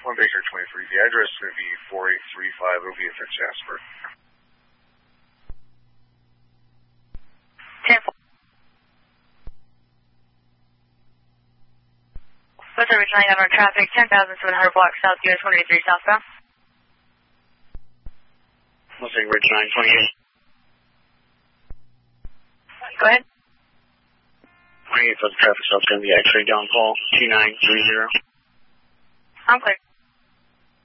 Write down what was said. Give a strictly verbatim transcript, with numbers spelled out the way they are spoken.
one Baker twenty-three. The address is going to be four eight three five. It'll be in Fitz Jasper. ten four. What's our returning on our traffic? ten thousand seven hundred block south, U S one eighty-three southbound. Mustang Ridge nine twenty-eight. Go ahead. twenty-eight for the traffic stop is going to be X-ray downfall two nine three zero. I'm clear.